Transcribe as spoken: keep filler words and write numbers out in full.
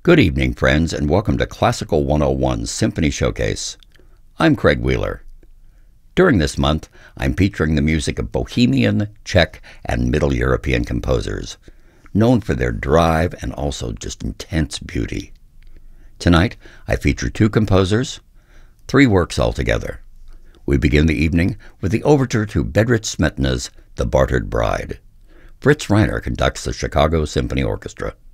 Good evening, friends, and welcome to Classical one oh one Symphony Showcase. I'm Craig Wheeler. During this month, I'm featuring the music of Bohemian, Czech, and Middle European composers, known for their drive and also just intense beauty. Tonight, I feature two composers, three works altogether. We begin the evening with the overture to Bedřich Smetana's The Bartered Bride. Fritz Reiner conducts the Chicago Symphony Orchestra.